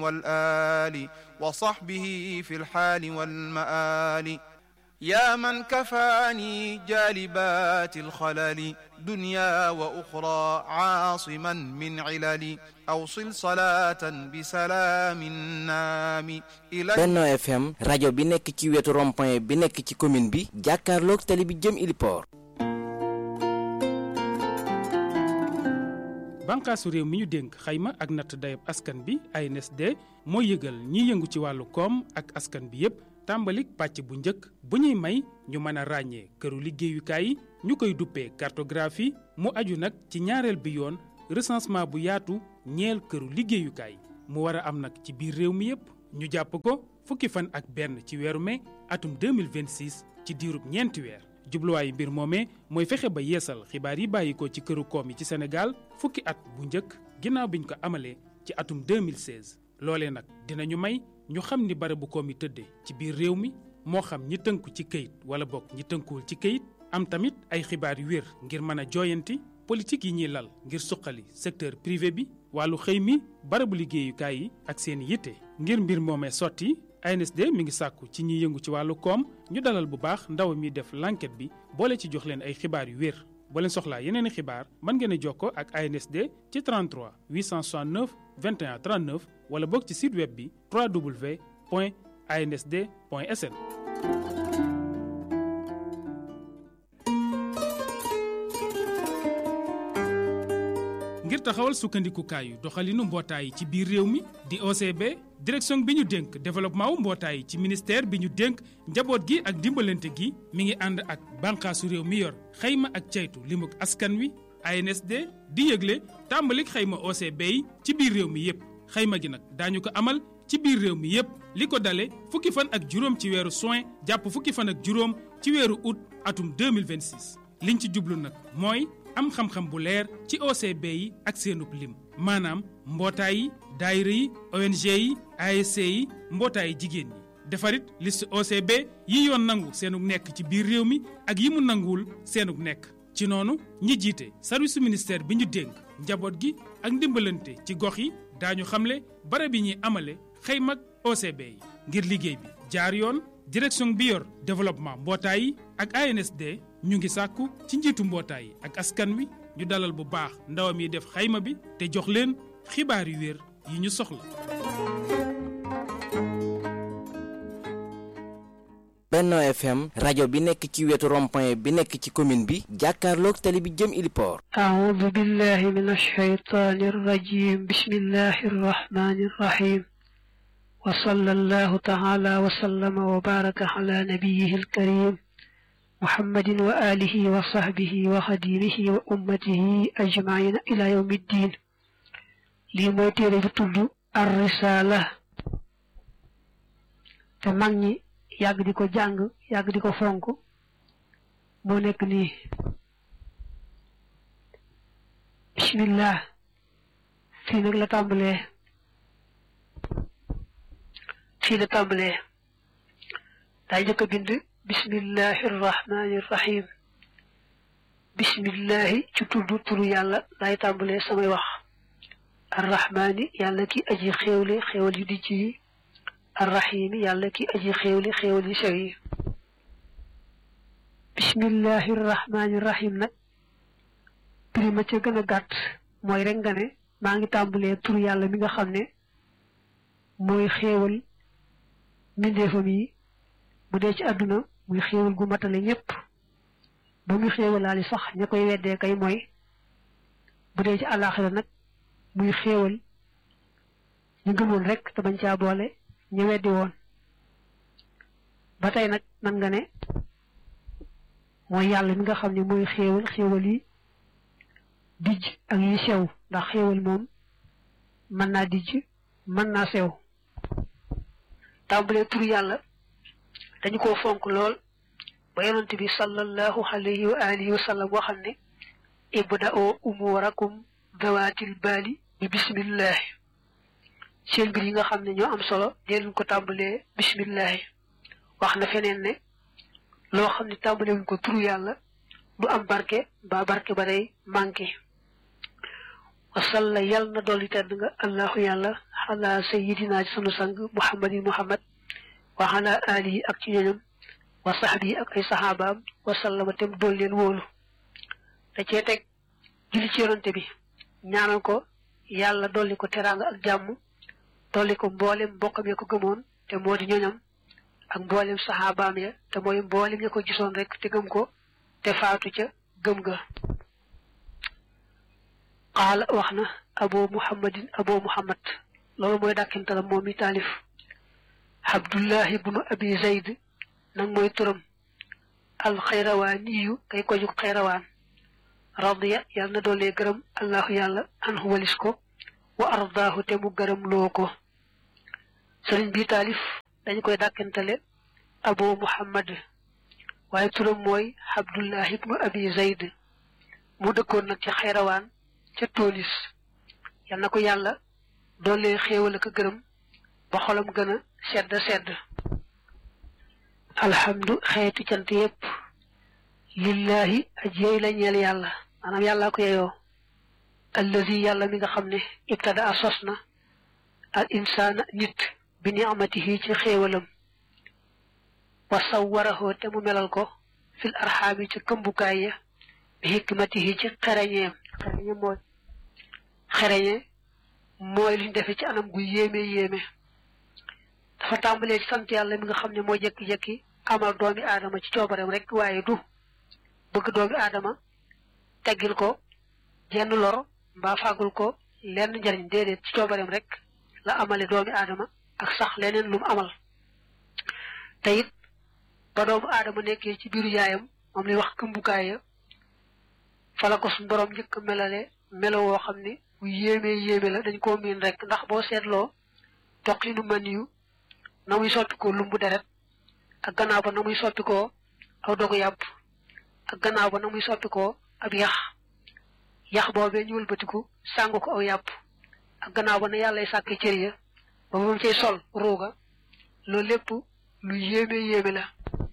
والآل وصحبه في الحال والمآل يا من كفاني جالبات الخلل دنيا وأخرى عاصما من علل أوصل صلاة بسلام النام إلى Benno FM rajo bi nekk ci wetu rond-point bi nekk ci commune bi jàkkaarloog tali bi jëm Iliport. bànqaasu réew mi ñu dénk xayma ak natt dayab askan bi ANSD moo yëgal ñiy yëngu ci wàllu koom ak askan bi yépp tàmbalik pàcc bu njëkk bu ñuy may ñu mën a ràññee këru liggéeyukaay yi ñu koy duppee cartographie mu aju nag ci ñaareel bi yoon recensement bu yaatu ñeel këru liggéeyukaay mu war a am nag ci biir réew mi yépp ñu jàpp ko fukki fan ak benn ci weeru mai atum 2026 ci diirub ñeenti weer jubluwaayu mbir moomee mooy fexe ba yeesal xibaar yi bàyyi ko ci këru koom yi ci Sénégal fukki at bu njëkk ginnaaw biñ ko amalee ci atum 2016 loolee nag dinañu may ñu xam ni barabu koom yi tëddee ci biir réew mi moo xam ñi tënku ci këyit wala bokk ñi tënkuwul ci këyit am tamit ay xibaar yu wér ngir mën a jooyanti politique yi ñuy lal ngir suqali secteur privé bi wàllu xëy mi barabu liggéeyukaay yi ak seen yitte ngir mbir moomee sotti ANSD mi ngi sàkku ci ñiy yëngu ci wàllu koom ñu dalal bu baax ndaw mi def l'enquête bi boole ci jox leen ay xibaar yu wér boo leen soxlaa yeneen i xibaar mën ngeen a jokkoo ak ANSD ci 33 869 21 39 wala boog ci site web bi www.ansd.sn. ngir taxawal sukkandikukaayu doxalinu mbootaay yi ci biir réew mi di OCB direction bi ñu dénk développement wu mbootaay yi ci ministère bi ñu dénk njaboot gi ak dimbalante gi mi ngi ànd ak bànqaasu réew mi yor xayma ak caytu limuk askan wi ANSD di yëgle tàmbalik xayma OCB yi ci biir réew mi yépp xayma gi nag daañu ko amal ci biir réew mi yépp li ko dale fukki fan ak juróom ci weeru juin jàpp fukki fan ak juróom ci weeru août atum 2026 liñ ci jublu nag mooy am xam-xam bu leer ci OCB yi ak seenub lim maanaam mbootaay yi daayira yi ONG yi ASC yi mbootaay jigéen ñi defarit liste OCB yi yoon nangu seenug nekk ci biir réew mi ak yi mu nanguwul seenug nekk ci noonu ñi jiite service ministère bi ñu dénk njaboot gi ak ndimbalante ci gox yi daañu xamle barab yi ñuy amale xëymag OCB yi ngir liggéey bi jaar yoon direction bi yor développement mbootaay yi ak ANSD ñu ngi sàkku ci njiitu mbootaay yi ak askan wi ñu dalal bu baax ndawam yi def xayma bi te jox leen xibaar yu wér yi ñu soxla. Benno FM rajo bi nekk ci wetu rond-point bi nekk ci commune bi jàkkaarloog tali bi jëm Iliport. أعوذ بالله من الشيطان الرجيم بسم الله الرحمن الرحيم وصلى الله تعالى وسلم وبارك على نبيه الكريم محمد وآله وصحبه وخديمه وأمته أجمعين إلى يوم الدين لي موي تيرé bi tuddu الرسالة te mag ñi yàgg di ko jàng yàgg di ko fonk moo nekk nii bismillah fii nag la tàmbalee daay njëkk a bind bismillahi irrahmani irrahim bismillahi ci tudd turu yàlla laay tàmbalee samay wax arrahmani yàlla ki aji xéewle xéewal yu dijj yi arrahimi yàlla ki aji xéewle xéewal yu sew yi bismillahi irrahmani irrahim nag prima ca gën a gàtt mooy rek nga ne maa ngi tàmbalee turu yàlla mi nga xam ne mooy xéewal mbindeefam yi bu dee ci àdduna muy xéewal gu matale ñépp ba muy xéewalaali sax ña koy weddee kay mooy bu dee ci àllaaxira nag muy xéewal ñu gëmoon rek te bañ caa boole ñu weddi woon ba tey nag nan nga ne mooy yàlla mi nga xam ne mooy xéewal yi dijj ak yi sew ndax xéewal moom mën naa dijj mën naa sew tàmbalee tur yàlla dañu ko fonk lool ba yonent bi sallallahu alayhi wa alihi wa sallam waxam ne ibda'u umurakum dawatil baali bi bismillahi seen mbir yi nga xam ne ñoo am solo dee ko tàmbalee bismillahi wax na feneen ne loo xam ne tàmbalee wuñ ko turu yàlla du am barke ba barke ba day manqué wasalla yal na dolli tedd nga allahu yàlla ala sayidina ci sunu sang muhammadin muhammad wa ala alihi ak ci ñoñam wa sahbihi ak ay sahabaam wasallama tem dool leen wóolu da cee teg julli ci yonante bi ñaanal ko yàlla dolli ko teraanga ak jàmm dolli ko mboolem mbokkam ya ko gëmoon te moo di ñoñam ak mboolem sahabaam ya te mooy mboolem ya ko gisoon rek te gëm ko te faatu ca gëm ga qaala wax na abu muhammad loolu mooy dàkkintalam moom mi taalif abdullahi ibnu abi zayd nag mooy turam alxayrawaaniyu kay ko jug xayrawaan radiya yàlla na doolee gërëm allahu yàlla anhu walis ko wa ardaahu te mu gërëm loo ko sëriñ bi taalif dañu koy dàkkintale abu muhammad waaye turam mooy abdullahi ibnu abi zayd mu dëkkoon nag ci xayrawaan ca toolis yal na ko yàlla doolee xéewal ak gërëm ba xolam gën a sedd alhamdu xeetu cant yépp lillahi ajey la ñeel yàlla maanaam yàllaa ko yeyoo allazi yàlla mi nga xam ne ibtada a sos na al insaana nit bi ni'matihi ci xéewalam wa sawwarahu te mu melal ko fil arxaami ci këmbukaay ya bi hikmatihi ci xereñeem xereñe mooy liñ defe ci anam gu yéeme dafa tàmbalee ci sant yàlla mi nga xam ne moo jekki-jekki amal doomi aadama ci coobareem rek waaye du bëgg doomi aadama teggil ko jenn lor mbaa fàggul ko lenn njariñ déedéet ci coobareem rek la amale doomi aadama ak sax leneen lu mu amal te it ba doomu aadama nekkee ci biiru yaayam moom li wax këmbukaay ya fa la ko suñu borom njëkk melale melo woo xam ne bu yéeme la dañ koo miin rek ndax boo seetloo toqinu man yu na muy soppi ko lumbu deret ak gannaaw ba na muy soppi ko aw dogu yàpp ak gannaaw ba na muy soppi ko ab yax boobee ñu wëlbatiku sàng ko aw yàpp ak gannaaw ba na yàllay sàkk cër ya ba moom cay sol ruuga loolu lépp lu yéeme la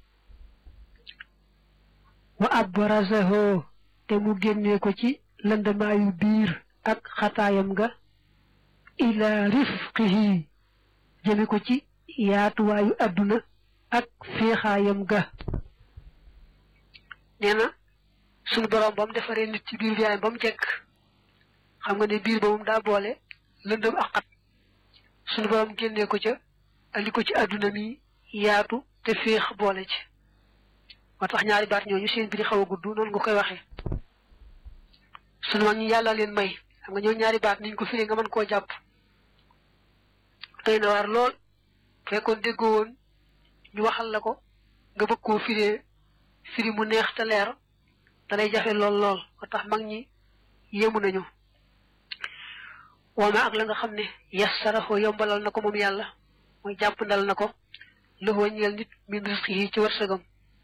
wa abrazahu te mu génnee ko ci lëndamaayu biir ak xataayam ga ila rifqihi jëme ko ci yaatuwaayu adduna ak féexaayam ga nee na suñu borom ba mu defaree nit ci biir yaayam ba mu jekk xam nga ne biir ba moom daa boole lëndëm ak xat suñu borom génnee ko ca andi ko ci adduna mi yaatu te féex boole ci moo tax ñaari baat ñooñu seen biir xaw a gudd noonu nga koy waxee sunu mag ñi yàlla leen may xam nga ñoo ñaari baat niñ ko firee nga mën koo jàpp tey na waar lool fekkoon déggoo woon ñu waxal la ko nga bëgg koo firee firi mu neex te leer da lay jafe lool moo tax mag ñi yéemu nañu waama ak la nga xam ne yassarahu yombalal na ko moom yàlla mooy jàppandal na ko loxoo ñeel nit min rizqihi ci wërsëgam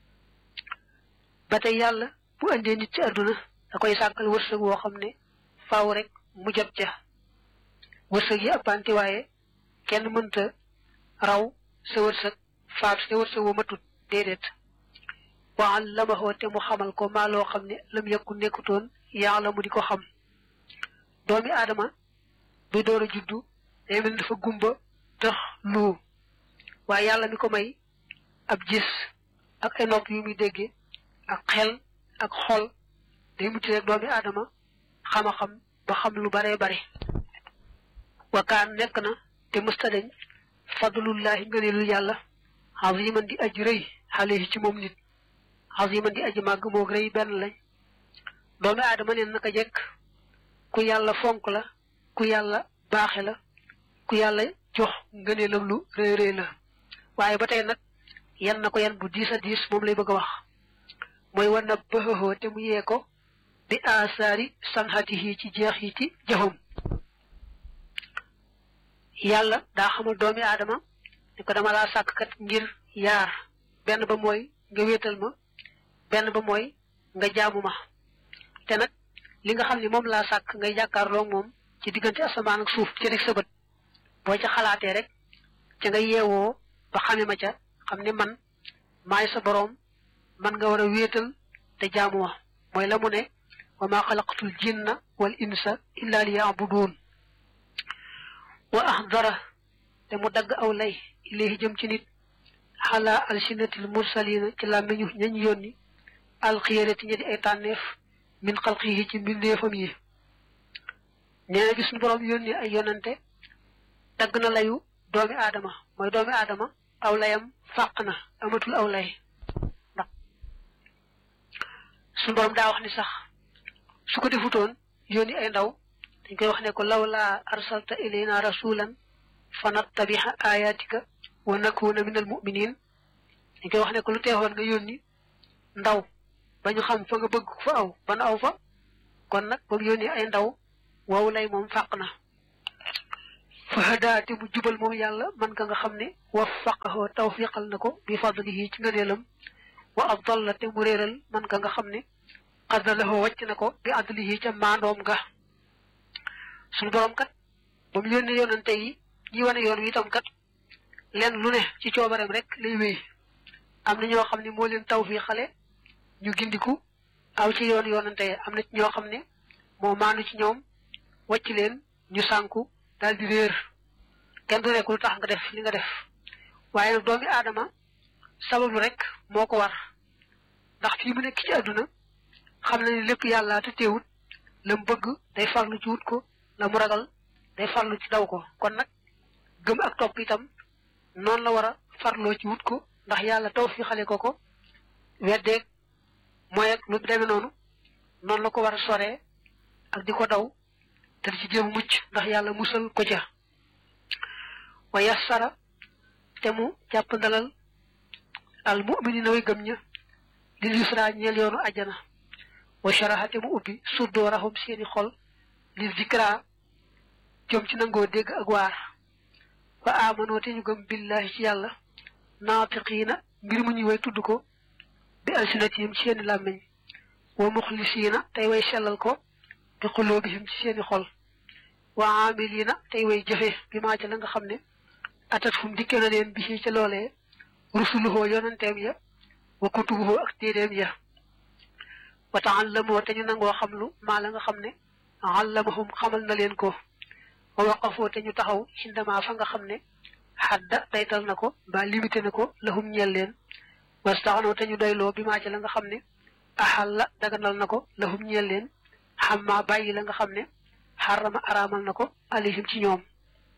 ba tey yàlla bu andee nit ci àdduna da koy sàkkal wërsëg woo xam ne faaw rek mu jot ca wërsëg yi appante waaye kenn mënta raw sa wërsëg faatu sa wërsëg woo matut déedéet wa allamahu te mu xamal ko maa loo xam ne lam yakku nekkutoon yàlla mu di ko xam doomi aadama buy door a juddu day mel dafa gumba tax lu waaye yàlla mi ko may ab gis ak ay nopp yu muy dégge ak xel ak xol day mucc rek doomi aadama xam-xam ba xam lu baree bare wakaan nekk na te mësta dañ fadlullahi ngëneelul yàlla aziman di aji rëy alayhi ci moom nit aziman di aji màgg moog rëy benn lañ doomi aadama neen naka jekk ku yàlla fonk la ku yàlla baaxe la ku yàlla jox ngëneelam lu rëy la waaye ba tey nag yan na ko yan bu diis a diis moom lay bëgg a wax mooy war na bëxëxoo te mu yee ko bi asaari sanhatihi ci jeex yi ci jëfam yàlla daa xamal doomi aadama ne ko dama laa sàkk kat ngir yaar benn ba mooy nga wéetal ma benn ba mooy nga jaamu ma te nag li nga xam ne moom laa sàkk ngay jàkkaarloo moom ci diggante asamaan ak suuf ci rek sa bët boo ca xalaatee rek ca nga yeewoo ba xame ma ca xam ne man maay sa boroom man nga war a wéetal te jaamu ma mooy la mu ne wa ma xalaqtul jinna wal insa illa liya'budun wa ahdara te mu dagg aw lay ilayhi jëm ci nit xala alsinatil mursalina ci làmmiñu ñañ yónni alxiyarati ña di ay tànneef min xalqihi ci mbindeefam yi nee na bi suñu borom yónni ay yonante dagg na layu doomi aadama mooy doomi aadama aw layam fàq na amatul aw lay ndax suñu borom daa wax ni sax su ko defutoon yónni ay ndaw dañ koy wax ne ko lawla arsalta ilayna rasulan fa nattabiha ayatika wa nakuna min al muminin dañ koy wax ne ko lu teexoon nga yónni ndaw ba ñu xam fa nga bëgg fa aw ban aw fa kon nag ba mu yónni ay ndaw wow lay moom fàq na fa hadaate mu jubal moom yàlla man ka nga xam ne waffaqahu tawfiqal na ko bi fadlihi ci ngëneelam wa adalla te mu réeral man ka nga xam ne qadalahu wàcc na ko bi adlihi ca maandoom ga suñu borom kat ba mu yónnee yonante yi ñi wane yoon wi itam kat leen lu ne ci coobareem rek lay wéy am na ñoo xam ne moo leen tawfiqale ñu gindiku aw ci yoon yonante am na ci ñoo xam ne moo maanu ci ñoom wàcc leen ñu sànku daal di réer kenn du nekk lu tax nga def li nga def waaye nag doomi aadama sabablu rek moo ko war ndax fii mu nekk ci àdduna xam na ni lépp yàlla te teewut la mu bëgg day farlu ci wut ko la mu ragal day farlu ci daw ko kon nag gëm ak topp itam noonu la war a farloo ci wut ko ndax yàlla taw fi xale ko weddeeg mooy ak lu demee noonu la ko war a soree ak di ko daw te di ci jéem mucc ndax yàlla musal ko ca wa yassara te mu jàpp ndalal al mu'minina way gëm ña lil yusra ñeel yoonu ajjana wa sharaha te mu ubbi suddoorahum seeni xol lil zikra jëm ci nangoo dégg ak waar wa amanoo te ñu gëm billahi ci yàlla naatiqiina mbir mu ñuy way tudd ko bi alsinatihim ci seeni làmmiñ wa muxlisiina tey way sellal ko bi xuluubihim ci seeni xol wa aamiliina tey way jëfe bi maa ca la nga xam ne atat fu mu dikkee na leen bi ci ca loolee rusuluhoo yonanteem ya wa kutubuhoo ak téeréem ya wa taallamoo te ñu nangoo xamlu maa la nga xam ne allamahum xamal na leen ko wa waqafoo te ñu taxaw indama fa nga xam ne xadda daytal na ko ba limité na ko lahum ñeel leen wastaxanoo te ñu doyloo bi maa ca la nga xam ne axalla daganal na ko lahum ñeel leen xamma bàyyi la nga xam ne xarama araamal na ko alihim ci ñoom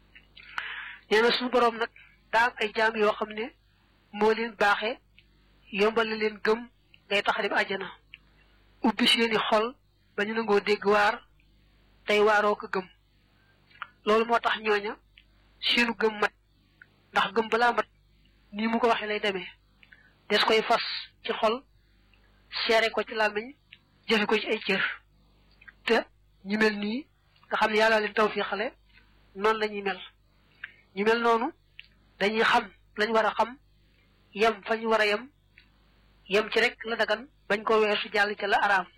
nee na suñu boroom nag daa am ay jaam yoo xam ne moo leen baaxee yombal leen gëm ngay tax dem àjjana ubbi seeni xol ba ñu nangoo dégg waar tey waaroo ko gëm loolu moo tax ñooña seenu gëm mat ndax gëm balaa mat nii mu ko waxee lay demee des koy fas ci xol seere ko ci làmmiñ jëfe ko ci ay cër te ñu mel nii nga xam ne yàlla leen tawfiixale noonu la ñuy mel ñu mel noonu dañuy xam lañ war a xam yem fa ñu war a yem ci rek la dagan bañ ko weesu jàll ca la araam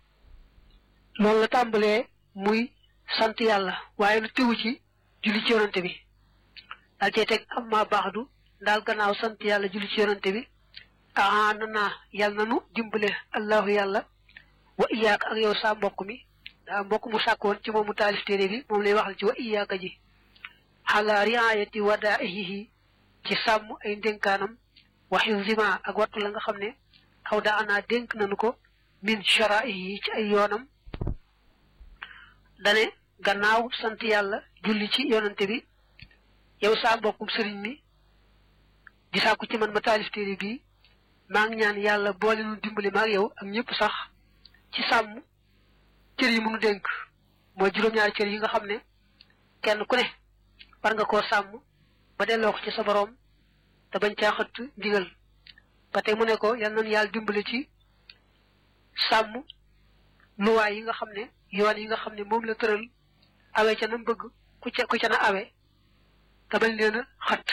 loolu la tàmbalee muy sant yàlla waaye lu tewu ci julli ci yonante bi daal cee teg amma baaxdu daal gannaaw sant yàlla julli ci yonante bi aanana yàlla nanu dimbale allahu yàlla wa iyaaka ak yow saa mbokk mi daa mbokk mu sàkkoon ci moom mu taalif téere bi moom lay waxal ci wa iyaaka ji xala riayati wadaihi ci sàmm ay ndénkaanam wa xifzima ak wattu la nga xam ne aw daa anaa dénk nanu ko min sharaihi ci ay yoonam dane gannaaw sant yàlla julli ci yonante bi yow saa mbokkum sëriñ mi di sàkku ci man ma taalif téere bi maa ngi ñaan yàlla boole nu dimbali maag yow ak ñëpp sax ci sàmm cër yi munu dénk mooy juróom-ñaari cër yi nga xam ne kenn ku ne war nga koo sàmm ba delloo ko ci sa boroom te bañ caa xëtt ndigal ba tey mu ne ko yal nañu yàlla dimbali ci sàmm luwaay yi nga xam ne yoon yi nga xam ne moom la tëral awe ca nam bëgg ku ca na awe te bañ leen a xat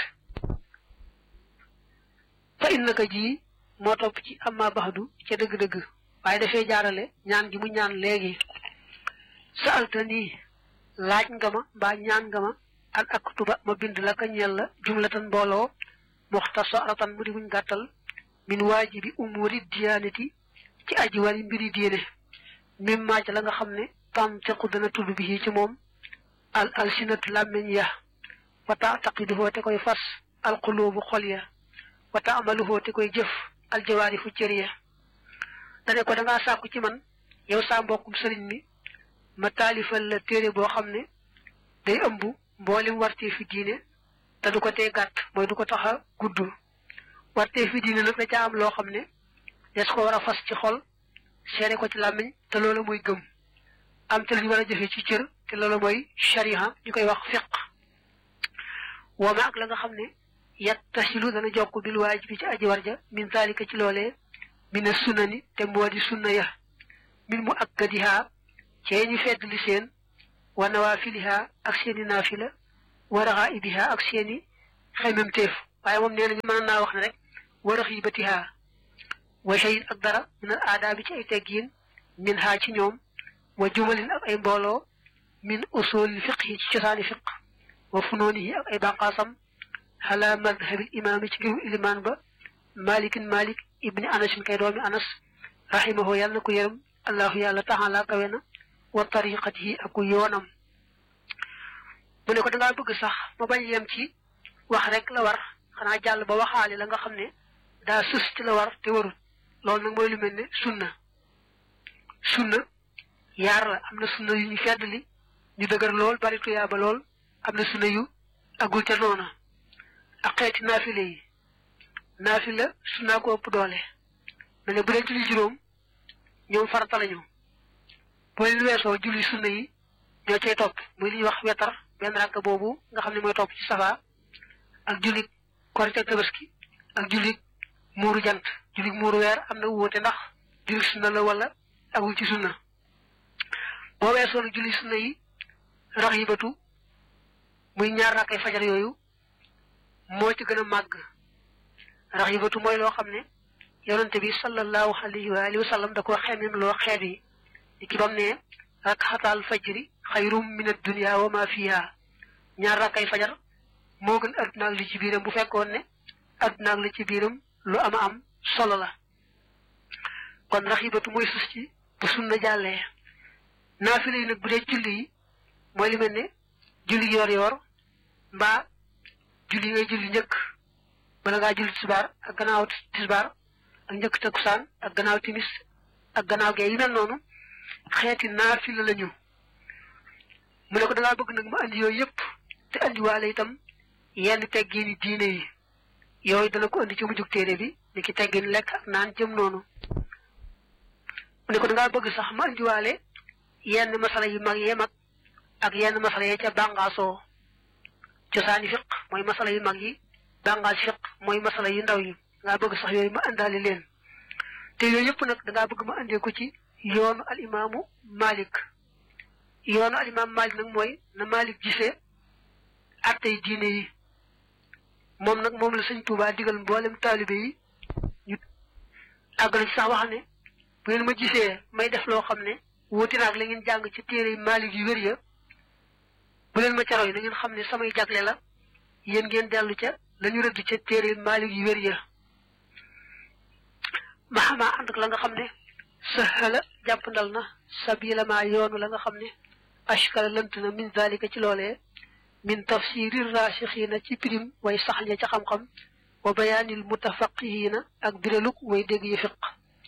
fa innaka ji moo topp ci amma baxdu ca dëgg-dëgg waaye dafay jaarale ñaan gi mu ñaan léegi sa alta nii laaj nga ma mbaa ñaan nga ma an aktuba ma bind la ka ñeel la jumlatan mbooloo muxtasaratan mu di muñ gàttal min waajibi umuri diyaanati ci aji wari mbiri diine mim maa ca la nga xam ne tam tequ dana tudd bi ci moom al alsinatu làmmeñ ya wa taataqiduhoo te koy fas al qulubu xol ya wa taamaluhoo te koy jëf al jawaarifu cër ya dane ko dangaa sàkku ci man yow saa mbokkum sëriñ mi ma taalifal la téere boo xam ne day ëmb mboolem wartee fi diine te du ko tee gàtt mooy du ko tax a gudd wartee fi diine nag da ca am loo xam ne des ko war a fas ci xol seere ko ci làmmiñ te loolu mooy gëm am te lu ñu war a jëfee ci cër te loolu mooy shariha ñu koy wax fiq wooma ak la nga xam ne yattasilu dana jokk bil waajibi ci aji warja min zalika ci loolee mina sunani te moo di sunna ya min mu akkadiha cee ñu fedd li seen wa nawaafiliha ak seeni naafila wa raxaibiha ak seeni xememteef waaye moom nee nañu mën naa wax ne rek wa raxibatiha wa shay'in ak dara min al aadaabi ci ay teggiin min haa ci ñoom wa jumalin ak ay mbooloo min usul fiqhi ci cosaani fiq wa funoonihi ak ay bànqaasam ala madhabil imaam ci ngirum ilimaan ba malikin malik ibni anasin kay doomi anas rahimahu yàlla na ko yërëm allahu yàlla taala kawe na wa tariqatihi ak yoonam mu ne ko dangaa bëgg sax ma bañ yem ci wax rek la war xanaa jàll ba waxaale la nga xam ne daa sës ci la war te warul loolu nag mooy lu mel ne sunna yaar la am na sunna yu ñu feddli ñu dëgër lool bari tuyaaba lool am na sunna yu agul ca noona ak xeeti naafile yi naafila sunna ko ëpp doole mel ne bu dee julli juróom ñoom farata lañu boo leen weesoo julli sunna yi ñoo cay topp muy li ñuy wax wetar benn rakk boobu nga xam ne mooy topp ci safa ak julli korite ak tabaski ak julli muuru jant julli muuru weer am na wóote ndax julli sunna la wala agul ci sunna boo weesoo nag julli sunna yi raxibatu muy ñaar rakkay fajar yooyu moo ci gën a màgg raxibatu mooy loo xam ne yonente bi sallallahu alayhi wa alihi wa sallam da ko xemem loo xeet yi di ki bam ne rakxatal fajri xayrum min ad-dunya wa ma fiha ñaar rakkay fajar moo gën adduna ak li ci biiram bu fekkoon ne adduna ak li ci biiram lu ama am solo la kon raxibatu mooy sus ci bu sunna jàllee naafila yi nag bu dee julli yi mooy li mel ne julli yoor yoor mbaa julli ngay julli njëkk bala ngaa julli tisbaar ak gannaaw tisbaar ak njëkk takkusaan ak gannaaw timis ak gannaaw gee yu mel noonu xeeti naafila la ñu mu ne ko dangaa bëgg nag ma andi yooyu yëpp te andiwaale itam yenn teggiini diine yi yooyu dana ko andi ci mujjug téere bi ni ki teggin lekk ak naan jëm noonu mu ne ko dangaa bëgg sax ma andiwaale yenn masala yu mag yee mag ak yenn masala yee ca bàngaasoo cosaani fiq mooy masala yu mag yi bàngaas fiq mooy masala yu ndaw yi dangaa bëgg sax yooyu ma àndaale leen te yooyu yëpp nag dangaa bëgg ma andee ko ci yoonu al imaamu Malik yoonu al imaamu Malik nag mooy na Malik gisee attey diine yi moom nag moom la sëñ Tuubaa digal mboolem taalibe yi ñu àgg na ci sax wax ne bu ngeen ma gisee may def loo xam ne wuti naag la ngeen jàng ci téere Malik yu wér ya bu leen ma ca roy na ngeen xam ne samay jagle la yéen ngeen dellu ca la ñu rëdd ca téere Malik yu wér ya ma xamaa ànd ak la nga xam ne sahala jàppandal na sabila ma yoonu la nga xam ne ashkala lënt na min zalika ci loolee min tafsiri rasixiina ci pirim way saxña ca xam-xam wa bayaanil mutafaqihiina ak biraluk way dégg yi fiq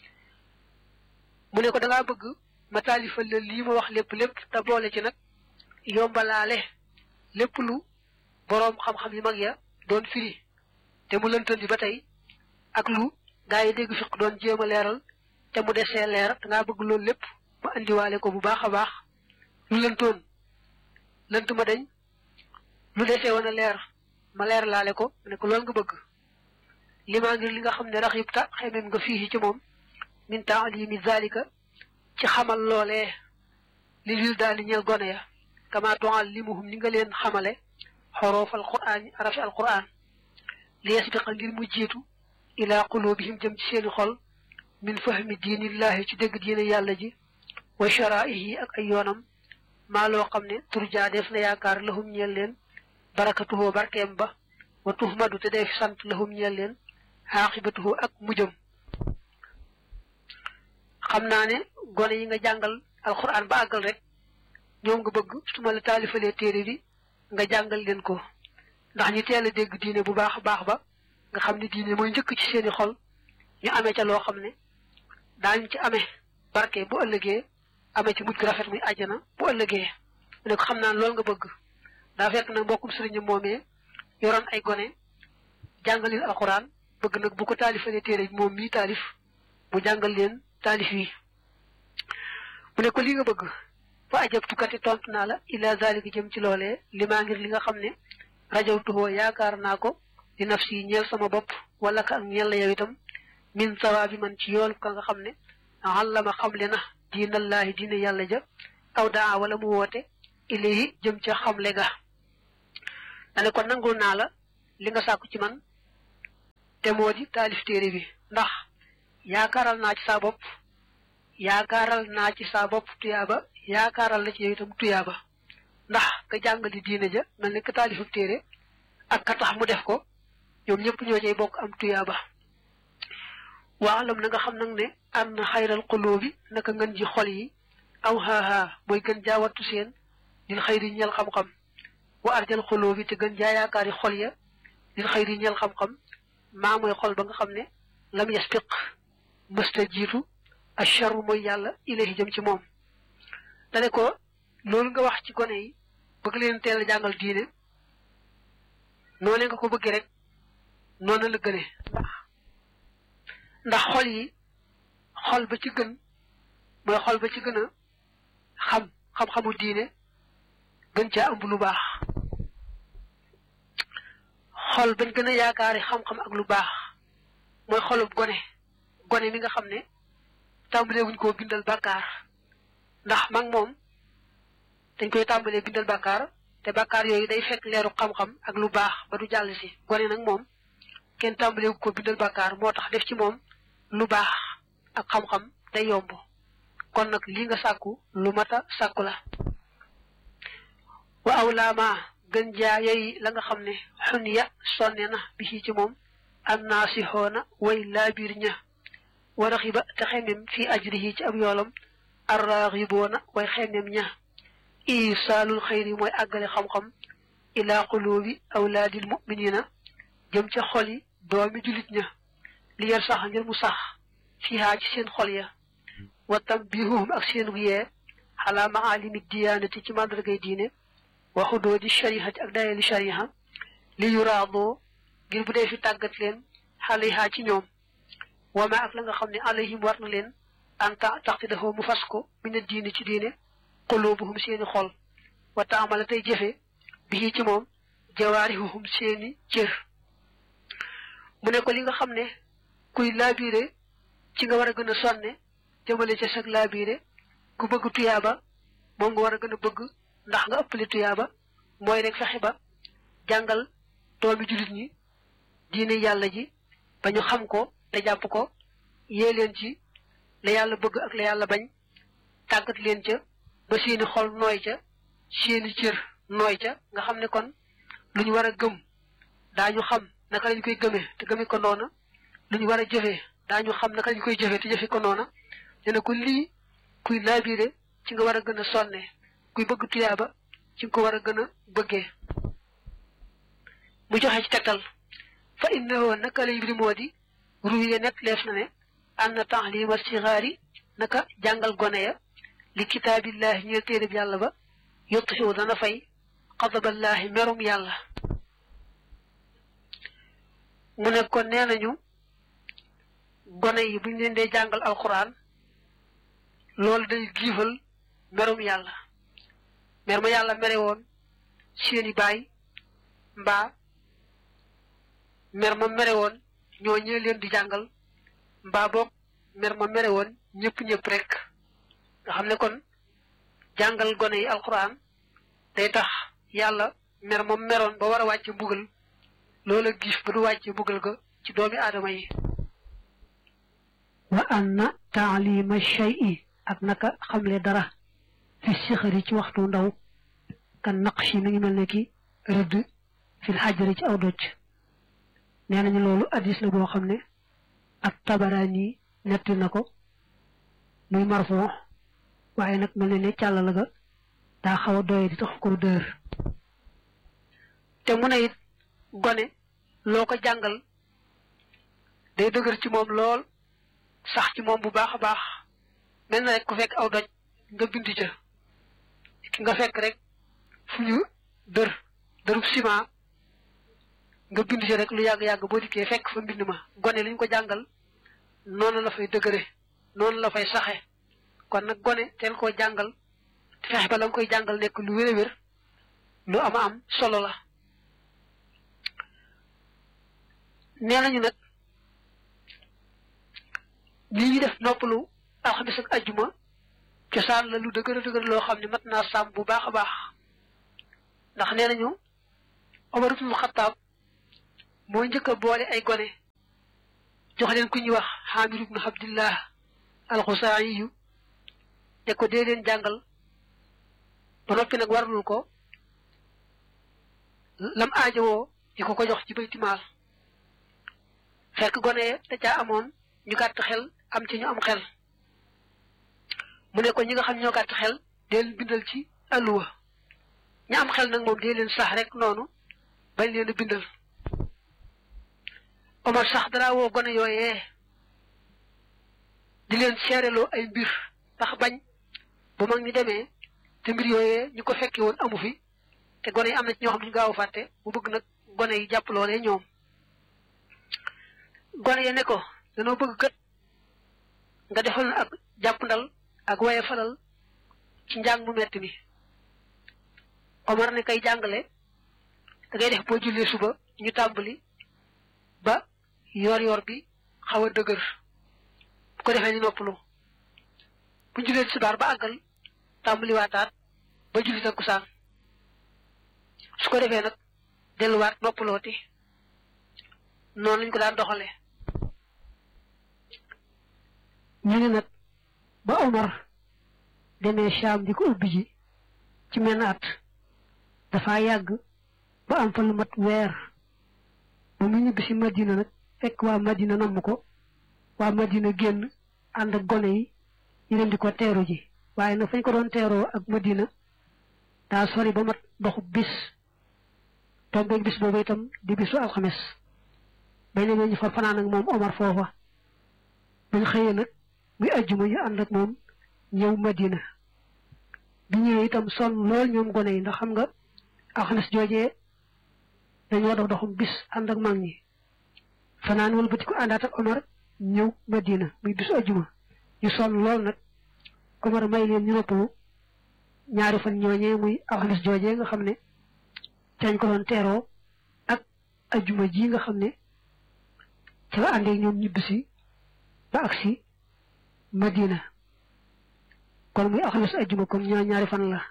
mu ne ko dangaa bëgg ma taalifal la lii ma wax lépp te boole ci nag yombalaale lépp lu boroom xam-xam yi mag ya doon firi te mu lëntandi ba tey ak lu gaa yi dégg fiq doon jéem a leeral te mu desee leer dangaa bëgg loolu lépp ma indiwaale ko bu baax a baax lu lëntoon lënt ma dañ lu desee woon a leer ma leer laale ko ne ko loolu nga bëgg li maa ngir li nga xam ne raxibta xeymem nga fii ci moom min taalimi zalika ci xamal loolee li lil daal di ñeel gone ya kama tuallimuhum ni nga leen xamale xoroof alquraan arafi alquraan li yasbiqa ngir mu jiitu ila qulubihim jëm ci seeni xol min fahmi diinillahi ci dégg diine yàlla ji wa sharaihi ak ay yoonam maa loo xam ne turjaa def na yaakaar lahum ñeel leen barakatuhoo barkeem ba wa tuhmadu te def sant lahum ñeel leen xaaqibatuhoo ak mujjam xam naa ne gone yi nga jàngal alxuraan ba àggal rek ñoom nga bëgg su ma la taalifalee téere bi nga jàngal leen ko ndax ñu teel a dégg diine bu baax a baax ba nga xam ne diine mooy njëkk ci seeni xol ñu amee ca loo xam ne daañu ci amee barke bu ëllëgee amee ci mujj gu rafet muy àjjana bu ëllëgee mu ne ko xam naa loolu nga bëgg daa fekk nag mbokkum sëriñ moomee yoroon ay gone jàngal leen alxuraan bëgg nag bu ko taalifalee téere bi moom mii taalif mu jàngal leen taalif yi mu ne ko li nga bëgg fa ajabtukati tontu naa la ila zalika jëm ci loolee li maa ngir li nga xam ne rajawtuhoo yaakaar naa ko di nafsi ñeel sama bopp wala ka ak ñeel la yow itam min sawaabi man ci yool ka nga xam ne allama xamle na diinallaahi diine yàlla ja aw daa wala mu woote ilayhi jëm ca xamle ga dane ko nangul naa la li nga sàkku ci man te moo di taalif téere bi ndax yaakaaral naa ci saa bopp tuyaaba yaakaaral la ci yow itam tuyaaba ndax ka jàngali diine ja mel ni ka taalifub téere ak ka tax mu def ko ñoom ñëpp ñoo cay bokk am tuyaaba waalam na nga xam nag ne am na xayral qulubi naka ngën ji xol yi aw haha mooy gën jaa wattu seen lil xayri ñeel xam-xam wa arjal qulubi te gën jaa yaakaari xol ya lil xayri ñeel xam-xam maa mooy xol ba nga xam ne lam yasbiq mësta jiitu asharu mooy yàlla ilayhi jëm ci moom dane ko loolu nga wax ci gone yi bëgg leen teel a jàngal diine noonu nga ko bëggee rek noonu la gëne ndax xol yi xol ba ci gën mooy xol ba ci gën a xam-xamu diine gën caa ëmb lu baax xol bañ gën a yaakaari xam-xam ak lu baax mooy xolub gone mi nga xam ne tàmbalee wuñ koo bindal bàkkaar ndax mag moom dañ koy tàmbalee bindal bàkkaar te bàkkaar yooyu day fekk leeru xam-xam ak lu baax ba du jàll si gone nag moom kenn tàmbalee wu ko bindal bàkkaar moo tax def ci moom lu baax ak xam-xam day yomb kon nag lii nga sàkku lu mata sàkku la wa awlaama gën jaa yey la nga xam ne xun ya sonne na bi ci moom annaasixoona way laabiir ña wa raxiba te xemem fii ajrihi ci ab yoolam arraxiboona way xemem ña isaalul xayri mooy àggale xam-xam ila qulubi awlaadil muminina jëm ca xol yi doomi julit ña li yar sax ngir mu sax fiihaa ci seen xol ya wa tambihuhum ak seen yee xalaa maalimi diyaanati ci màndargay diine wa xudoodi shariati ak dayali shariha li yuraadoo ngir bu dee fi tàggat leen xalayhaa ci ñoom wama ak la nga xam ne alayhim war na leen anta taxti dafa mu fas ko mina diine ci diine qulubuhum seeni xol wa taamala tey jëfe bii ci moom jawaarihuhum seeni cër mu ne ko li nga xam ne kuy laabiire ci nga war a gën a sonne jëmale ca sag laabiire ku bëgg tuyaaba moom nga war a gën a bëgg ndax nga ëppale tuyaaba mooy rek fexe ba jàngal doomi jullit ñi diine yàlla ji ba ñu xam ko te jàpp ko yee leen ci la yàlla bëgg ak la yàlla bañ tàggat leen ca ba seeni xol nooy ca seeni cër nooy ca nga xam ne kon lu ñu war a gëm daañu xam naka lañ koy gëmee te gëmee ko noona lu ñu war a jëfee daañu xam naka lañ koy jëfee te jëfee ko noona ne ko lii kuy laabiire ci nga war a gën a sonne kuy bëgg tuyaaba ci nga ko war a gën a bëggee mu joxe ci tegtal fa innahu naka lay mbir moo di ruye net leef na ne anna ta'lima sigaari naka jàngal gone ya li kitaabillahi ñeel téere bi yàlla ba yutfiu dana fay xadaballahi merum yàlla mu ne kon nee nañu gone yi buñ leen dee jàngal alquran loolu day giifal merum yàlla mer ma yàlla mere woon seeni baay mbaa mer ma mere woon ñoo ñee leen di jàngal mbaa boog mer ma mere woon ñëpp rek nga xam ne kon jàngal gone yi alquran day tax yàlla mer ma meroon ba war a wàcce mbugal loola giif ba du wàcce mbugal ga ci doomi aadama yi wa anna taalima shay'i ak naka xamle dara fi sixari ci waxtu ndaw kan naqshi mi ngi mel ne ki rëdd fil xajari ci aw doj nee nañu loolu addis la boo xam ne ak tabaraani netti na ko muy marfu waaye nag mel ne càll la ga daa xaw a doye di tax ko dër te mu ne it gone loo ko jàngal day dëgër ci moom lool sax ci moom bu baax a baax mel na rek ku fekk aw doj nga bind ca ki nga fekk rek fu ñu dërub ciment nga bind ca rek lu yàgg-yàgg boo dikkee fekk fa mbind ma gone li ñu ko jàngal noonu la fay dëgëre noonu la fay saxe kon nag gone teel koo jàngal te fexe ba la nga koy jàngal nekk lu wér a wér lu am solo la nee nañu nag li ñu def noppalu alxamis ak ajjuma cosaan la lu dëgër dëgër loo xam ne mat naa sàmm bu baax a baax ndax nee nañu Omar ibn Xattaab moo njëkk a boole ay gone jox leen ku ñuy wax Xaamir ibn Abdillah al-Xusaayi yu ne ko dee leen jàngal ba noppi nag warlul ko lam aajowoo di ko jox ci baytimaal fekk gone da caa amoon ñu gàtt xel am ci ñu am xel mu ne ko ñi nga xam ñoo gàtt xel dee leen bindal ci alluwa ñi am xel nag moom dee leen sax rek noonu bañ leen a bindal Omar sax dara woo gone yooyee di leen seereloo ay mbir ndax bañ bu mag ñi demee te mbir yooyee ñu ko fekke woon amu fi te gone yi am na ci ñoo xam ne ñu gaaw a fàtte mu bëgg nag gone yi jàpp loolee ñoom gone yi ne ko danoo bëgg kat nga defal na ak jàpp ndal ak waye falal ci njàng mu metti mi Omar ne kay jàngale da ngay def boo jullee suba ñu tàmbali ba yor bi xaw a dëgër bu ko defee ñu noppalu bu jullee tisbaar ba àggal tàmbali waataat ba julli takkusaan su ko defee nag delluwaat noppalooti noonu lañ ko daan doxale ñu ne nag ba Omar demee Sham di ko ubbi ji ci menn at dafa yàgg ba am fa lu mat weer ba mu ñibbi si Madina nag fekk waa Madina namm ko waa Madina génn ànd ak gone yi ñu dem di ko teeru ji waaye nag fañ ko doon teeroo ak Madina daa sori ba mat doxu bis tombeeg bis boobu itam di bisu alxames bañ ne ñu fa fanaan ak moom Omar foofa bañ xëyee nag muy ajjuma ñu ànd ak moom ñëw Madina bi ñëwee itam sonn lool ñoom gone yi ndax xam nga alxames joojee dañoo dox doxum bis ànd ak mag ñi fanaan wëlbati ko àndaat ak Omar ñëw Madina muy bisu ajjuma ñu sonn lool nag Omar may leen ñu noppalu ñaari fan ñooñee muy alxames joojee nga xam ne cañ ko doon teeroo ak ajjuma ji nga xam ne ci la àndeek ñoom ñibbisi ba agsi Madina kon muy alxames ajjuma kon ñaari fan la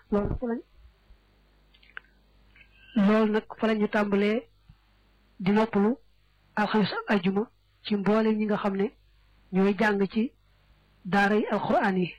loolu nag fa la ñu tàmbalee di noppalu alxames ak ajjuma ci mboolem ñi nga xam ne ñooy jàng ci daara yi alxuraan yi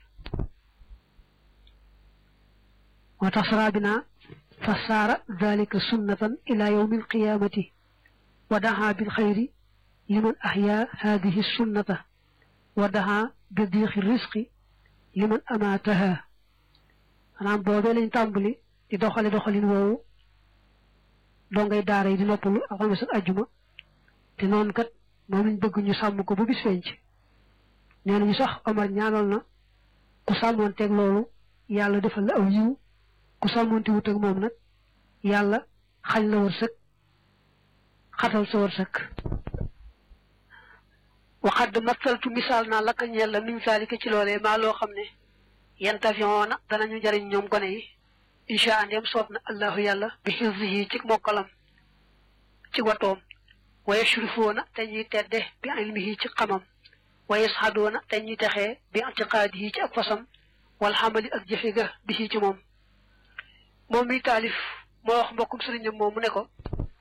moo tax saraa bi naa fa saara dalika sunnatan ila yawmi alqiyamati wa daha bil xayri liman ahya hadihi sunnata wa daha bi diixi risqi liman amaataha maanaam boobee lañ tàmbali di doxalin woowu dongay daara yi di noppalu alxames ak ajjuma te noonu kat moom lañ bëgg ñu sàmm ko bu bis fenc nee nañu sax Omar ñaanal na ku sàmmoonteeg loolu yàlla defal la aw yiw ku sàmmoonte wut ak moom nag yàlla xañ la wërsëg xatal sa wërsëg waxadd masaltu misaal naa lakka ñeel la min saalika ci loolee maa loo xam ne yantafiyoona danañu jariñ ñoom gone yi insha andem soob na allahu yàlla bi xifzihi ci mokkalam ci watoom wa yashrifoona te ñuy tedde bi ilmihi ci xamam wa yashadoona te ñuy texee bi itiqaadihi ci ak fasam wal xamali ak jëfe ga bi ci moom moom mi taalif moo wax mbokkum sëriñam moom mu ne ko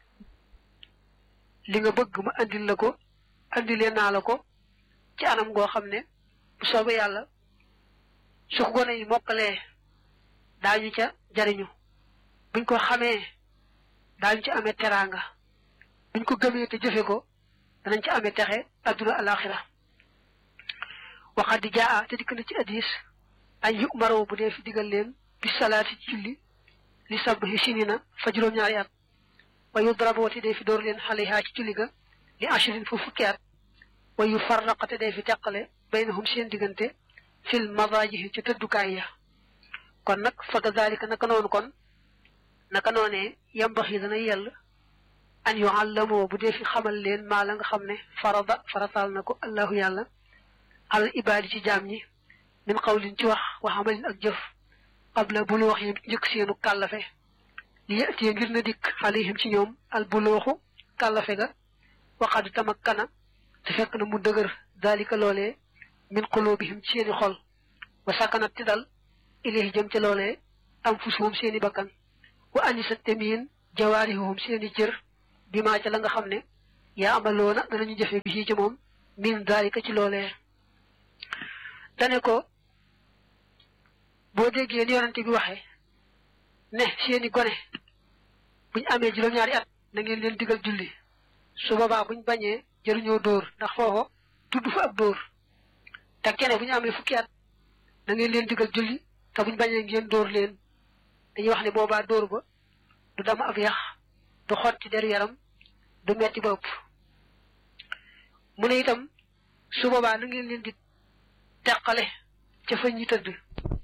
li nga bëgg ma andil la ko andilee naa la ko ci anam goo xam ne bu soobee yàlla su ko gone yi mokkalee daañu ca jariñu buñ ko xamee daañu ci amee teraanga buñ ko gëmee te jëfe ko danañ ci amee texe adduna alaxira waxadi jaa te dikk na ci hadis ay yu maro bu dee fi digal leen bi salaati ci julli li sabhi sinina fa juróom-ñaari at wa yudrabu te dee fi door leen xaliha ci julli ga li ashrin fu fukki at wa yu farraqa te dee fi teqale baynahum seen diggante fil madaajihi ci tëddukaay ya kon nag fa kadalika naka noonu kon naka noonee yambaxi dana yell an yuallamoo bu dee fi xamal leen maa la nga xam ne farataal na ko allahu yàlla al ibaadi ci jaam ñi min qawlin ci wax wa amalin ak jëf qabla buloox yi njëkk seenu kàllafe li yatiye ngir na dikk alayhim ci ñoom al bulooxu kàllafe ga waqad tamakkana te fekk na mu dëgër dalika loolee min qulubihim ci seeni xol wa sakanat ti dal ilayhi jëm ca loolee anfusuhum seeni bakkan wa anisat temiin jawaarihum seeni cër bi maa ca la nga xam ne yaa amaloona danañu jëfe bi ci moom min dalika ci loolee dane ko boo déggee ni yonante bi waxee ne seeni gone buñ amee juróom-ñaari at na ngeen leen digal julli su boobaa buñ bañee jëruñoo dóor ndax foofa tudd fa ab dóor te kene bu ñu amee fukki at na ngeen leen digal julli te buñ bañee ngeen dóor leen dañuy wax ne boobaa dóor ba du dama ab yax du xotti deru yaram du metti ba ëpp mu ne itam su boobaa na ngeen leen di teqale ca fa ñi tëdd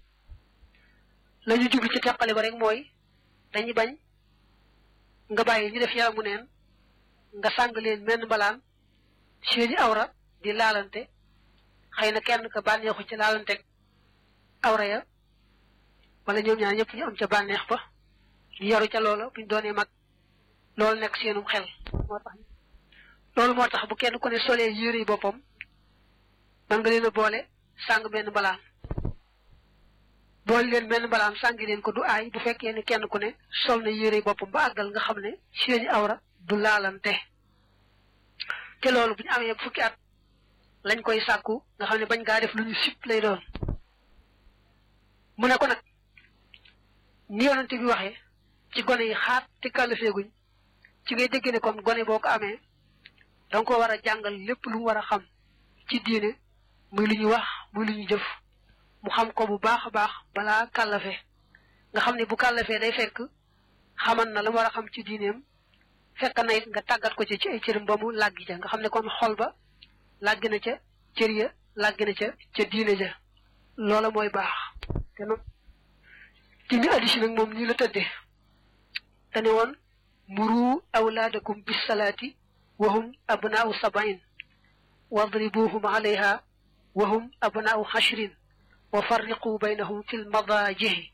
la ñu jublu ci teqale ba rek mooy dañuy bañ nga bàyyi ñu def yaramu neen nga sàng leen menn mbalaan seeni awra di laalante xëy na kenn ka bànneexu ca laalante awra ya wala ñoom ñaar ñëpp ñu am ca bànneex ba ñu yaru ca loola buñ doonee mag loolu nekk seenum xel moo tax bu kenn ku ne solee yére yi boppam man nga leen a boole sàng benn mbalaan boole leen benn mbalaan sàngi leen ko du aay bu fekkee ne kenn ku ne sol na yére yi boppam ba àggal nga xam ne seeni awra du laalante te loolu bu ñu amee fukki at lañ koy sàkku nga xam ne bañ gaa def lu ñu sip lay doon mu ne ko nag ni yonante bi waxee ci gone yi xaat te kàllafeeguñ ci ngay dégg ne kon gone boo ko amee danga ko war a jàngal lépp lu mu war a xam ci diine muy lu ñu wax muy lu ñu jëf mu xam ko bu baax a baax balaa kàllafe nga xam ne bu kàllafee day fekk xaman na la mu war a xam ci diineem fekk na it nga tàggat ko ci ay cëram ba mu làggi ca nga xam ne kon xol ba làggi na ca cër ya làggi na ca diine ja loola mooy baax te noonu ci ni addis nag moom nii la tëddee te ne woon muru awlaadakum bis salaati wahum abnaau sabain wadribuhum alayha wahum abnaau ashrin wa farriqu baynahum fi lmadaajihi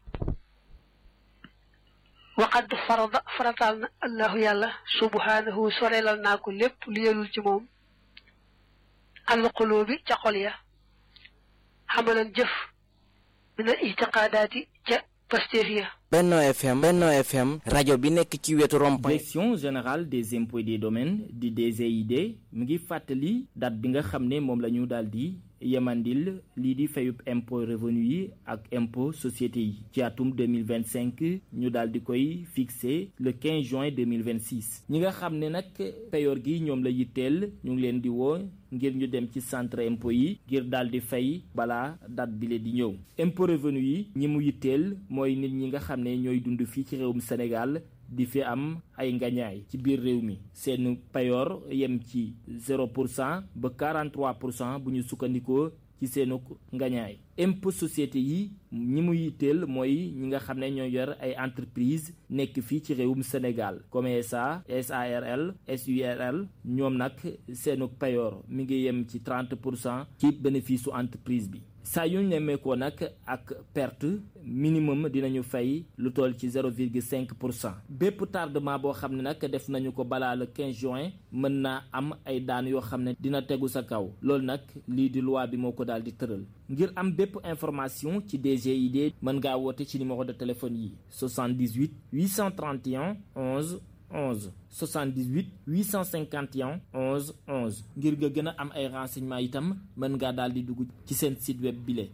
waqad farataal na allahu yàlla subhanahu soreelal naa ko lépp lu yelul ci moom alqulubi ca xol ya xamalan jëf min al itiqaadaati ca pasteef ya Benno FM rajo bi nekk ci wetu rond-point. Direction générale des impôts et des domaines di DGID mu ngi fàttali date bi nga xam ne moom la ñu daal di yemandil lii di fayub impôt revenu yi ak impôt société yi ci atum 2025 ñu daal di koy fixé le 15 juin 2026 ñi nga xam ne nag payoor gi ñoom la yitteel ñu ngi leen di woo ngir ñu dem ci centre impôt yi ngir daal di fay balaa date bi le di ñëw impôt revenu yi ñi mu yitteel mooy nit ñi nga xam ne ñooy dund fii ci réewum Sénégal di fi am ay ngañaay ci biir réew mi seen payoor yem ci 0% ba 43% bu ñu sukkandikoo ci seenu ngañaay impôt société yi ñi mu yitteel mooy ñi nga xam ne ñoo yor ay entreprise nekk fii ci réewum Sénégal comme SA SARL SURL ñoom nag seenu payoor mi ngi yem ci 30% ci bénéfice su entreprise bi saa yu ñu nemmeekoo nag ak perte minimum dinañu fay lu toll ci 0,5%. bépp tardement boo xam ne nag def nañu ko balaa le 15 juin mën naa am ay daan yoo xam ne dina tegu sa kaw loolu nag lii di loi bi moo ko daal di tëral ngir am bépp information ci DGID mën ngaa woote ci numéro de téléphone yi 78 831 11 11 78 851 11 11 ngir nga gën a am ay renseignements itam mën ngaa daal di dugg ci seen site web bile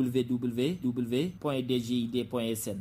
www.dgid.sn.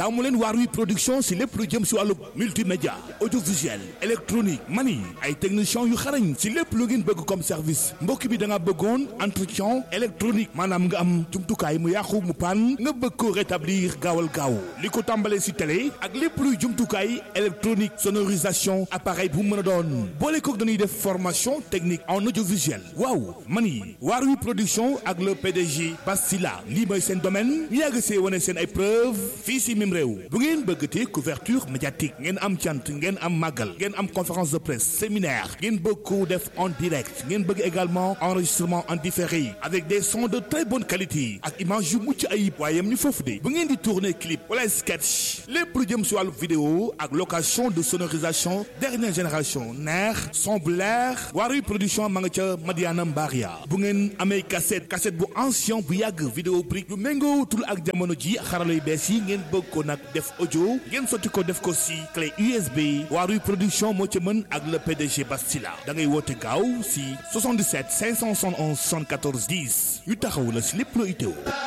taamu leen Waarwi production si lépp lu jëm si wàllu multimédia audiovisuel électronique mani ay techniciens yu xarañ si lépp lu ngeen bëgg comme service mbokk bi da nga bëggoon entretien électronique maanaam nga am jumtukaay mu yàqu mu paan nga bëgg ko rétablir gaawal gaaw li ko tàmbalee si télé ak lépp luy jumtukaay électronique sonorisation appareil bu mën a doon boole kook dañuy def formation technique en audiovisuel waaw mani Waarwi production ak le PDG Bastila lii mooy seen domaine ñu yàgg see wane seen ay preuve fii si mim réew bu ngeen bëggatee couverture médiatique ngeen am cant ngeen am màggal ngeen am conférence de presse séminaire ngeen bëgg ko def en direct ngeen bëgg également enregistrement en différé avec des sons de très bonne qualité ak image yu mucc ayib waaye yam ñu foofu de bu ngeen di tourner clip wala sketch lépp lu jëm si wàllu vidéo ak location de sonorisation dernière génération neex son bu leer Waarwi production ma nga ca Madiana Mbaria bu ngeen amee cassette bu ancien bu yàgg vidéo brique yu méngootul ak jamono ji xarala yu bees yi ngeen bëgg ko nag def audio ngeen sotti ko def ko si clé USB Waarwi production moo ca mën ak le PDG Bastila da ngay woote gaaw si 77 571 74 10 ñu taxaw la si lépp loo itteewu